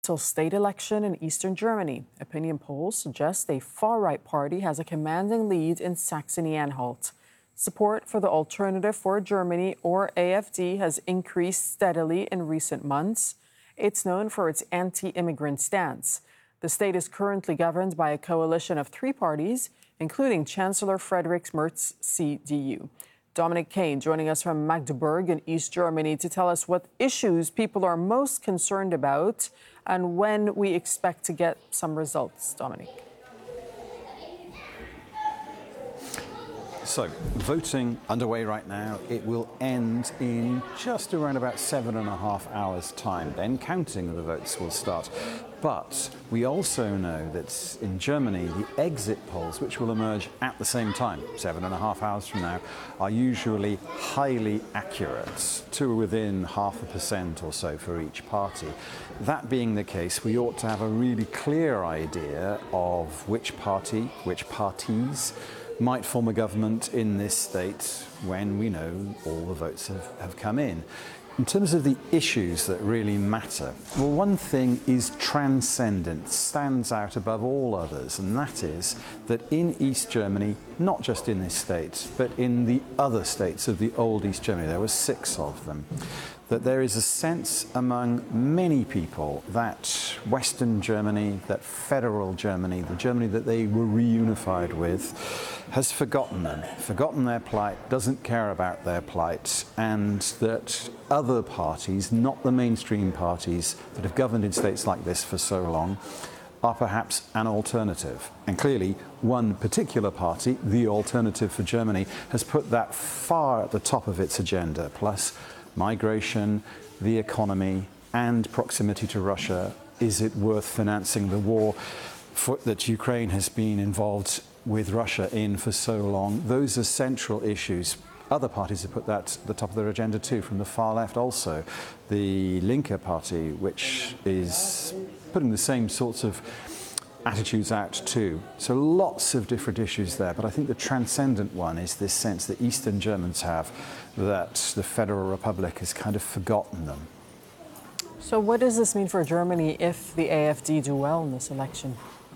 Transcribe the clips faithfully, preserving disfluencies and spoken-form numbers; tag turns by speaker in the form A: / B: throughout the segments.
A: State election in eastern Germany. Opinion polls suggest a far-right party has a commanding lead in Saxony-Anhalt. Support for the Alternative for Germany, or A F D, has increased steadily in recent months. It's known for its anti-immigrant stance. The state is currently governed by a coalition of three parties, including Chancellor Friedrich Merz's C D U. Dominic Kane joining us from Magdeburg in East Germany to tell us what issues people are most concerned about and when we expect to get some results. Dominic.
B: So, voting underway right now. It will end in just around about seven and a half hours' time. Then counting of the votes will start. But we also know that in Germany, the exit polls, which will emerge at the same time, seven and a half hours from now, are usually highly accurate, to within half a percent or so for each party. That being the case, we ought to have a really clear idea of which party, which parties, might form a government in this state when we know all the votes have, have come in. In terms of the issues that really matter, well, one thing is transcendent, stands out above all others, and that is that in East Germany, not just in this state, but in the other states of the old East Germany, there were six of them, that there is a sense among many people that Western Germany, that federal Germany, the Germany that they were reunified with, has forgotten them, forgotten their plight, doesn't care about their plight, and that other parties, not the mainstream parties that have governed in states like this for so long, are perhaps an alternative. And clearly, one particular party, the Alternative for Germany, has put that far at the top of its agenda, plus migration, the economy, and proximity to Russia. Is it worth financing the war for, that Ukraine has been involved with Russia in for so long? Those are central issues. Other parties have put that at the top of their agenda too, from the far left also. The Linke Party, which is putting the same sorts of attitudes out too. So lots of different issues there, but I think the transcendent one is this sense that Eastern Germans have that the Federal Republic has kind of forgotten them.
A: So what does this mean for Germany if the A F D do well in this election?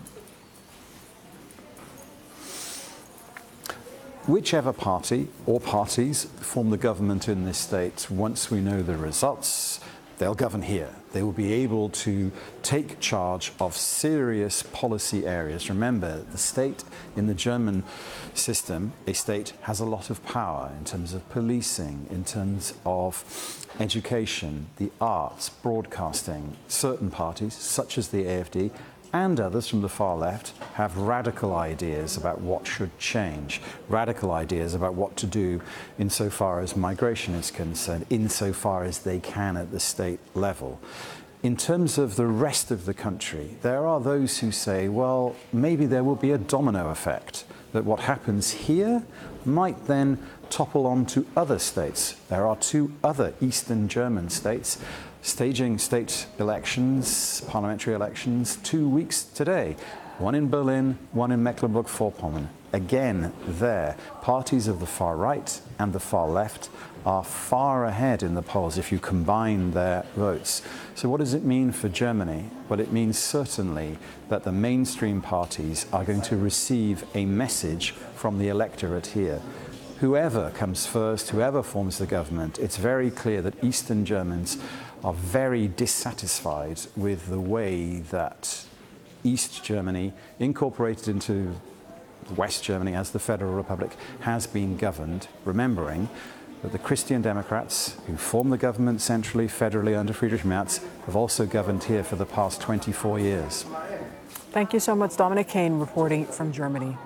B: Whichever party or parties form the government in this state, once we know the results, they'll govern here. They will be able to take charge of serious policy areas. Remember, the state in the German system, a state has a lot of power in terms of policing, in terms of education, the arts, broadcasting. Certain parties, such as the A F D, and others from the far left, have radical ideas about what should change, radical ideas about what to do insofar as migration is concerned, insofar as they can at the state level. In terms of the rest of the country, there are those who say, well, maybe there will be a domino effect, that what happens here might then topple on to other states. There are two other Eastern German states staging state elections, parliamentary elections, two weeks today. One in Berlin, one in Mecklenburg-Vorpommern. Again, there, parties of the far right and the far left are far ahead in the polls if you combine their votes. So what does it mean for Germany? Well, it means certainly that the mainstream parties are going to receive a message from the electorate here. Whoever comes first, whoever forms the government, it's very clear that Eastern Germans are very dissatisfied with the way that East Germany, incorporated into West Germany as the Federal Republic, has been governed, remembering that the Christian Democrats, who form the government centrally, federally under Friedrich Merz, have also governed here for the past twenty-four years.
A: Thank you so much, Dominic Kane, reporting from Germany.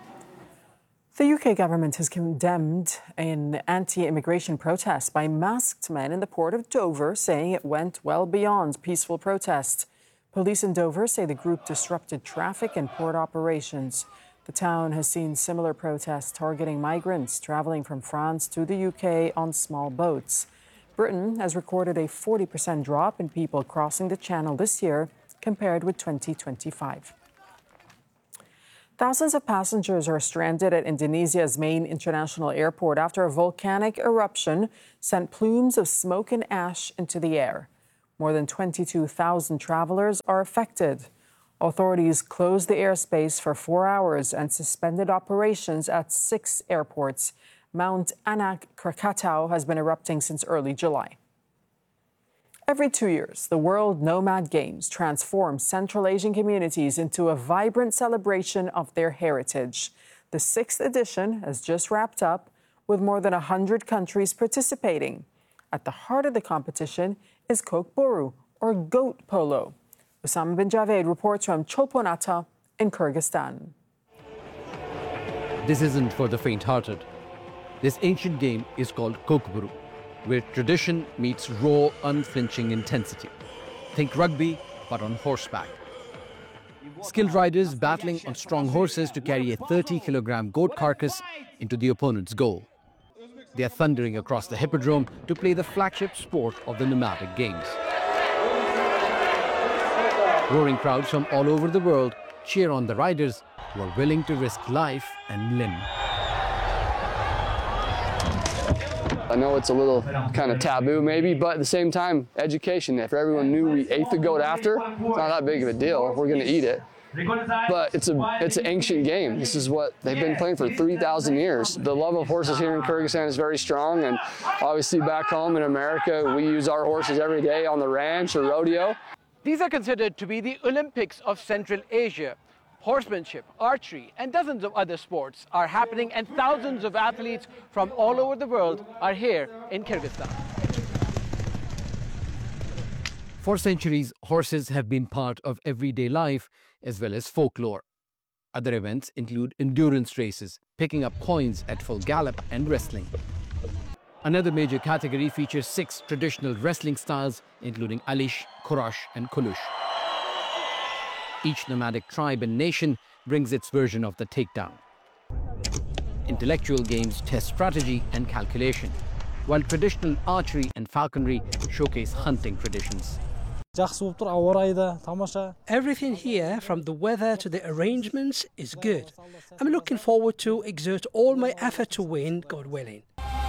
A: The U K government has condemned an anti-immigration protest by masked men in the port of Dover, saying it went well beyond peaceful protest. Police in Dover say the group disrupted traffic and port operations. The town has seen similar protests targeting migrants traveling from France to the U K on small boats. Britain has recorded a forty percent drop in people crossing the Channel this year compared with twenty twenty-five. Thousands of passengers are stranded at Indonesia's main international airport after a volcanic eruption sent plumes of smoke and ash into the air. More than twenty-two thousand travelers are affected. Authorities closed the airspace for four hours and suspended operations at six airports. Mount Anak Krakatau has been erupting since early July. Every two years, the World Nomad Games transform Central Asian communities into a vibrant celebration of their heritage. The sixth edition has just wrapped up, with more than one hundred countries participating. At the heart of the competition is Kokboru, or goat polo. Osama bin Javed reports from Cholpon-Ata in Kyrgyzstan.
C: This isn't for the faint-hearted. This ancient game is called Kokboru, where tradition meets raw, unflinching intensity. Think rugby, but on horseback. Skilled riders battling on strong horses to carry a thirty kilogram goat carcass into the opponent's goal. They are thundering across the hippodrome to play the flagship sport of the nomadic games. Roaring crowds from all over the world cheer on the riders who are willing to risk life and limb.
D: I know it's a little kind of taboo maybe, but at the same time, education. If everyone knew we ate the goat after, it's not that big of a deal. We're going to eat it. But it's a it's an ancient game. This is what they've been playing for three thousand years. The love of horses here in Kyrgyzstan is very strong, and obviously back home in America, we use our horses every day on the ranch or rodeo.
C: These are considered to be the Olympics of Central Asia. Horsemanship, archery, and dozens of other sports are happening, and thousands of athletes from all over the world are here in Kyrgyzstan. For centuries, horses have been part of everyday life as well as folklore. Other events include endurance races, picking up coins at full gallop, and wrestling. Another major category features six traditional wrestling styles, including Alish, Kurash, and Kulush. Each nomadic tribe and nation brings its version of the takedown. Intellectual games test strategy and calculation, while traditional archery and falconry showcase hunting traditions.
E: Everything here, from the weather to the arrangements, is good. I'm looking forward to exert all my effort to win, God willing.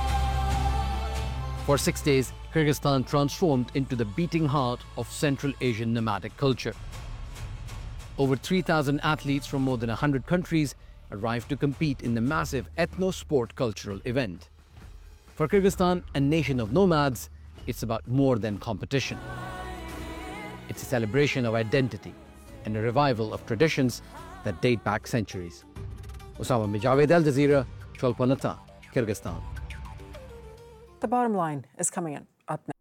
C: For six days, Kyrgyzstan transformed into the beating heart of Central Asian nomadic culture. Over three thousand athletes from more than one hundred countries arrived to compete in the massive ethno-sport cultural event. For Kyrgyzstan, a nation of nomads, it's about more than competition. It's a celebration of identity and a revival of traditions that date back centuries. Osama bin Javed, Al Jazeera, Cholpon-Ata, Kyrgyzstan.
A: The bottom line is coming in up next.